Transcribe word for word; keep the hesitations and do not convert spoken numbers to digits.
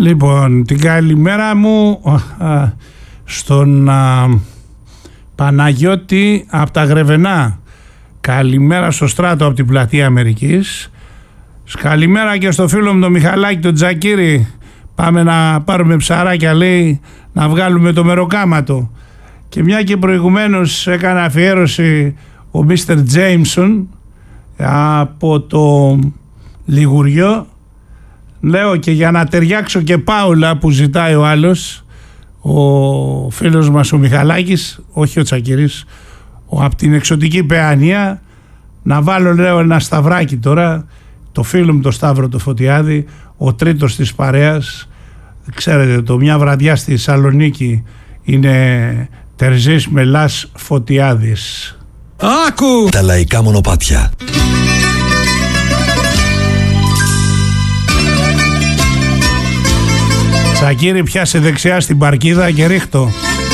Λοιπόν, την καλημέρα μου α, στον α, Παναγιώτη από τα Γρεβενά. Καλημέρα στο Στράτο από την Πλατεία Αμερικής. Καλημέρα και στο φίλο μου τον Μιχαλάκη τον Τζακίρη. Πάμε να πάρουμε ψαράκια, λέει, να βγάλουμε το μεροκάματο. Και μια και προηγουμένως έκανε αφιέρωση ο μίστερ Τζέιμσον από το Λιγουριό, λέω και για να ταιριάξω και Πάουλα που ζητάει ο άλλος, ο φίλος μας ο Μιχαλάκης, όχι ο Τσακίρης, ο, από την εξωτική Παιανία, να βάλω, λέω, ένα σταυράκι τώρα, το φίλο μου το Σταύρο το Φωτιάδη, ο τρίτος της παρέας. Ξέρετε, το μια βραδιά στη Θεσσαλονίκη είναι Τερζής Μελάς Φωτιάδης. Άκου! Τα λαϊκά μονοπάτια. Τσακίρη, πιάσε δεξιά στην παρκίδα και ρίχτω.